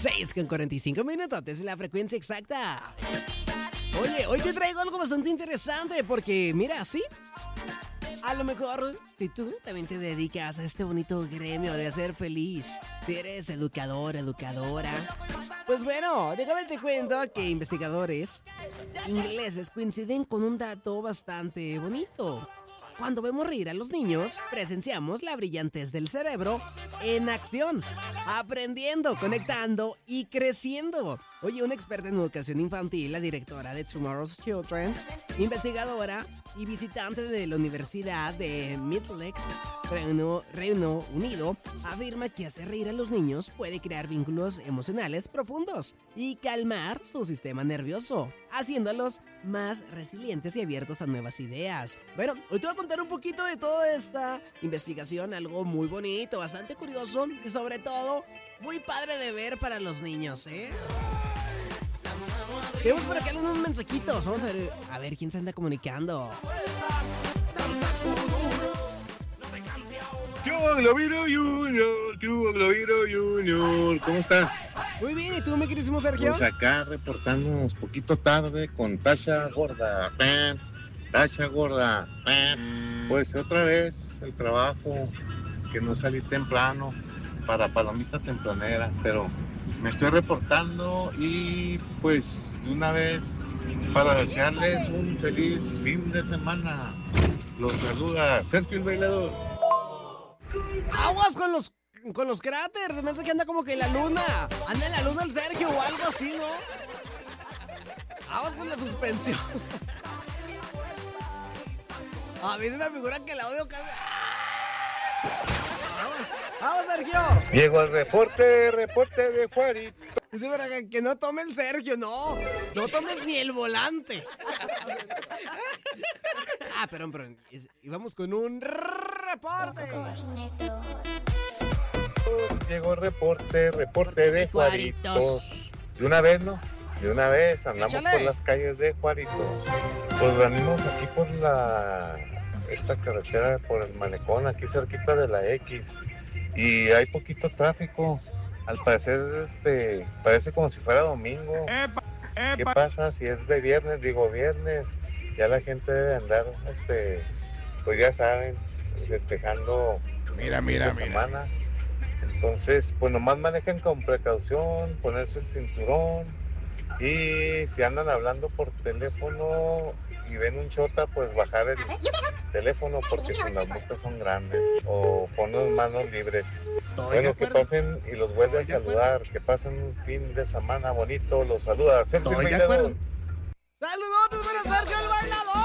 6:45 es la frecuencia exacta. Oye, hoy te traigo algo bastante interesante porque, mira, sí, a lo mejor si tú también te dedicas a este bonito gremio de hacer feliz, si eres educador, educadora, pues bueno, déjame te cuento que investigadores ingleses coinciden con un dato bastante bonito. Cuando vemos reír a los niños, presenciamos la brillantez del cerebro en acción, aprendiendo, conectando y creciendo. Oye, una experta en educación infantil, la directora de Tomorrow's Children, investigadora y visitante de la Universidad de Middlesex, Reino Unido, afirma que hacer reír a los niños puede crear vínculos emocionales profundos y calmar su sistema nervioso, haciéndolos más resilientes y abiertos a nuevas ideas. Bueno, hoy te voy a contar un poquito de toda esta investigación, algo muy bonito, bastante curioso y sobre todo muy padre de ver para los niños, ¿eh? Tenemos por acá algunos mensajitos, vamos a ver quién se anda comunicando. Yo, Globiro Junior, ¿cómo estás? Muy bien, ¿y tú, mi queridísimo Sergio? Pues acá reportándonos poquito tarde con Tasha Gorda. Tasha Gorda. Pues otra vez el trabajo, que no salí temprano para Palomita Tempranera, pero me estoy reportando y pues de una vez para desearles un feliz fin de semana. Los saluda Sergio el Bailador. Aguas con los cráteres, me hace que anda como que en la luna. Anda en la luna el Sergio o algo así, ¿no? Aguas con la suspensión. A mí se me figura que el audio cambia. Vamos, Sergio. Llego al reporte de Juarito. Dice para que no tome el Sergio, no tomes ni el volante. Perdón, íbamos con un reporte. Llegó reporte de Juaritos. De una vez, ¿no? De una vez andamos por las calles de Juaritos. Pues venimos aquí por esta carretera, por el malecón, aquí cerquita de la X. Y hay poquito tráfico. Al parecer, parece como si fuera domingo. ¿Qué pasa si es de viernes? Digo, viernes. Ya la gente debe andar, pues ya saben, festejando la semana. Entonces, pues nomás manejen con precaución, ponerse el cinturón. Y si andan hablando por teléfono y ven un chota, pues bajar el teléfono porque pues, las multas son grandes. O poner manos libres. Bueno, que pasen y los vuelve a saludar. Que pasen un fin de semana bonito. Los saluda Sergio el Bailador. ¡Saludos para Sergio el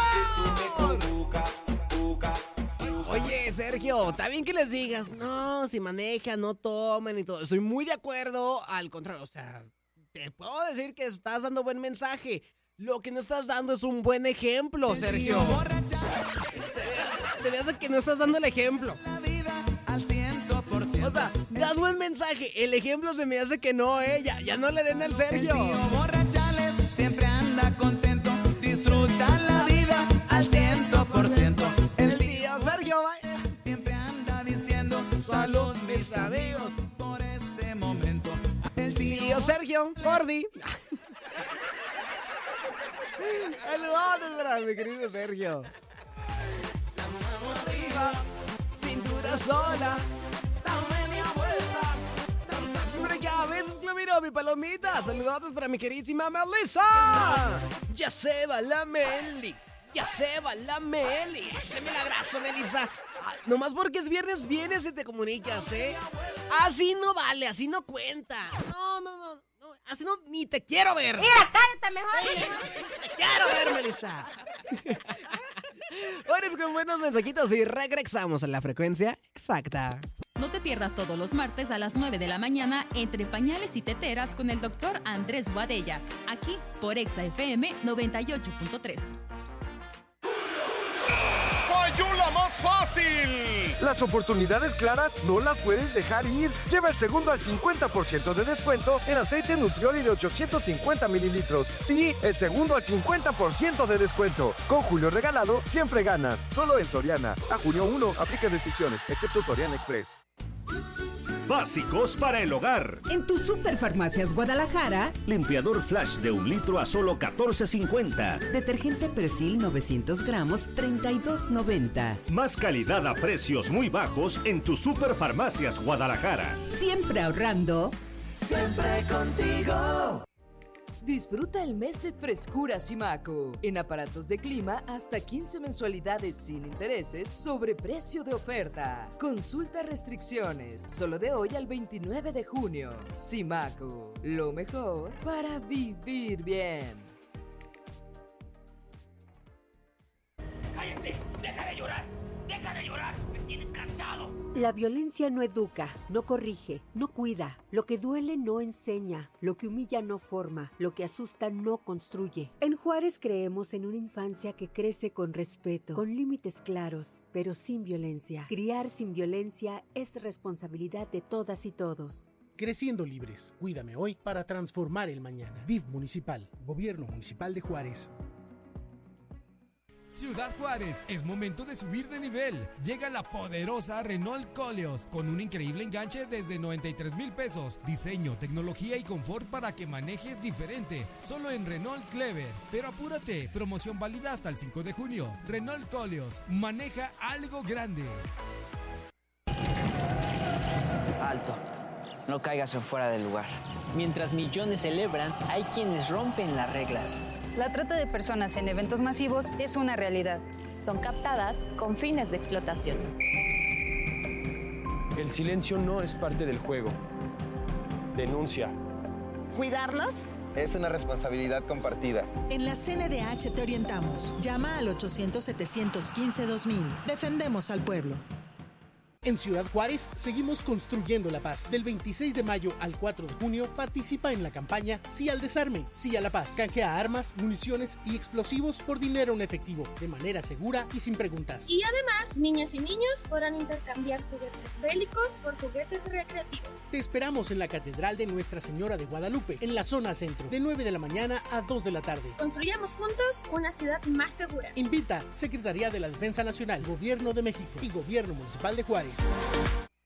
Bailador! Oye, Sergio, está bien que les digas, no, si manejan, no tomen y todo. Soy muy de acuerdo, al contrario, o sea, te puedo decir que estás dando buen mensaje. Lo que no estás dando es un buen ejemplo, Sergio. Se me hace que no estás dando el ejemplo. O sea, das buen mensaje, el ejemplo se me hace que no, ya no le den al Sergio. Siempre anda contento, disfruta la vida al 100%. El tío Sergio siempre anda diciendo salud, mis amigos, por este momento. El tío Sergio, Gordi. Saludos para mi querido Sergio. La mano arriba, cintura sola. A veces lo miro, mi palomita. Saludos para mi queridísima Melissa. Ya se va la Meli. Ese milagroso, Melissa. Nomás porque es viernes, vienes y te comunicas, ¿eh? Así no vale, así no cuenta. No. Así no, ni te quiero ver. Mira, cállate mejor. Te quiero ver, Melissa. Ahora es con buenos mensajitos y regresamos a la frecuencia exacta. No te pierdas todos los martes a las 9 de la mañana Entre Pañales y Teteras con el Dr. Andrés Boadella, aquí por Exa FM 98.3. ¡Falló la más fácil! Las oportunidades claras no las puedes dejar ir. Lleva el segundo al 50% de descuento en aceite Nutrioli de 850 mililitros. Sí, el segundo al 50% de descuento. Con Julio Regalado, siempre ganas. Solo en Soriana. A junio 1, aplica restricciones, excepto Soriana Express. básicos para el hogar. En tu Superfarmacias Guadalajara, limpiador Flash de 1 litro a solo $14.50. Detergente Persil 900 gramos, $32.90. Más calidad a precios muy bajos en tu Superfarmacias Guadalajara. Siempre ahorrando. Siempre contigo. Disfruta el mes de frescura Simaco. En aparatos de clima, hasta 15 mensualidades sin intereses sobre precio de oferta. Consulta restricciones. Solo de hoy al 29 de junio. Simaco. Lo mejor para vivir bien. ¡Cállate! ¡Deja de llorar! ¡Deja de llorar! ¡Me tienes cansado! La violencia no educa, no corrige, no cuida. Lo que duele no enseña, lo que humilla no forma, lo que asusta no construye. En Juárez creemos en una infancia que crece con respeto, con límites claros, pero sin violencia. Criar sin violencia es responsabilidad de todas y todos. Creciendo libres, cuídame hoy para transformar el mañana. DIF Municipal, Gobierno Municipal de Juárez. Ciudad Juárez, es momento de subir de nivel. Llega la poderosa Renault Koleos con un increíble enganche desde 93,000 pesos. Diseño, tecnología y confort para que manejes diferente. Solo en Renault Clever. Pero apúrate, promoción válida hasta el 5 de junio. Renault Koleos, maneja algo grande. Alto, no caigas en fuera del lugar. Mientras millones celebran, hay quienes rompen las reglas. La trata de personas en eventos masivos es una realidad. Son captadas con fines de explotación. El silencio no es parte del juego. Denuncia. ¿Cuidarnos? Es una responsabilidad compartida. En la CNDH te orientamos. Llama al 800-715-2000. Defendemos al pueblo. En Ciudad Juárez seguimos construyendo la paz. Del 26 de mayo al 4 de junio participa en la campaña Sí al Desarme, Sí a la Paz. Canjea armas, municiones y explosivos por dinero en efectivo, de manera segura y sin preguntas. Y además, niñas y niños podrán intercambiar juguetes bélicos por juguetes recreativos. Te esperamos en la Catedral de Nuestra Señora de Guadalupe, en la zona centro, de 9 de la mañana a 2 de la tarde. Construyamos juntos una ciudad más segura. Invita Secretaría de la Defensa Nacional, Gobierno de México y Gobierno Municipal de Juárez.